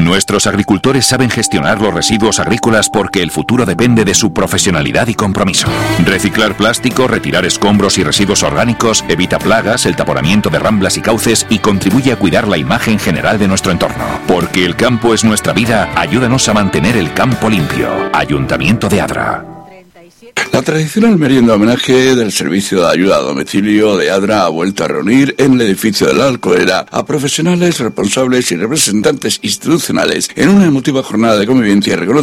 Nuestros agricultores saben gestionar los residuos agrícolas porque el futuro depende de su profesionalidad y compromiso. Reciclar plástico, retirar escombros y residuos orgánicos, evita plagas, el taponamiento de ramblas y cauces y contribuye a cuidar la imagen general de nuestro entorno. Porque el campo es nuestra vida, ayúdanos a mantener el campo limpio. Ayuntamiento de Adra. La tradicional merienda homenaje del Servicio de Ayuda a Domicilio de Adra ha vuelto a reunir en el edificio de la Alcoera a profesionales, responsables y representantes institucionales en una emotiva jornada de convivencia y reconocimiento